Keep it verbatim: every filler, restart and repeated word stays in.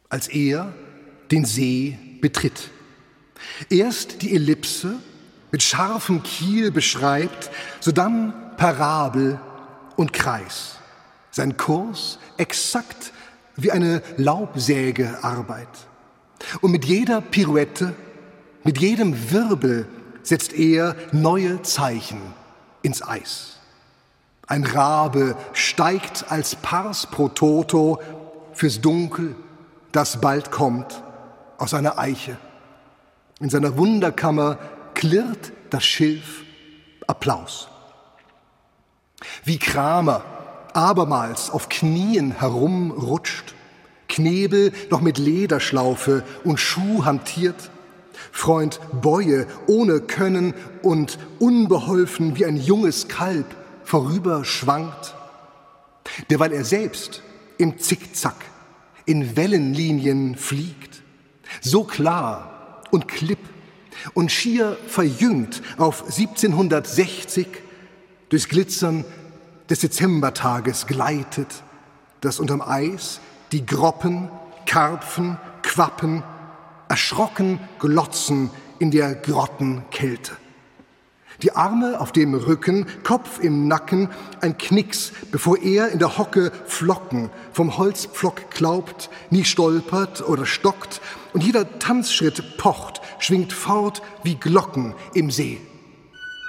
als er den See betritt. Erst die Ellipse mit scharfem Kiel beschreibt, sodann Parabel und Kreis. Sein Kurs exakt wie eine Laubsägearbeit. Und mit jeder Pirouette, mit jedem Wirbel setzt er neue Zeichen ins Eis. Ein Rabe steigt als Pars pro Toto fürs Dunkel, das bald kommt, aus einer Eiche. In seiner Wunderkammer klirrt das Schilf Applaus. Wie Kramer abermals auf Knien herumrutscht, Knebel noch mit Lederschlaufe und Schuh hantiert, Freund Beue ohne Können und unbeholfen wie ein junges Kalb vorüber schwankt, derweil er selbst im Zickzack in Wellenlinien fliegt, so klar und klipp und schier verjüngt auf siebzehnhundertsechzig durchs Glitzern des Dezembertages gleitet, das unterm Eis die Groppen, Karpfen, Quappen erschrocken glotzen in der Grottenkälte. Die Arme auf dem Rücken, Kopf im Nacken, ein Knicks, bevor er in der Hocke Flocken vom Holzpflock klaubt, nie stolpert oder stockt und jeder Tanzschritt pocht, schwingt fort wie Glocken im See.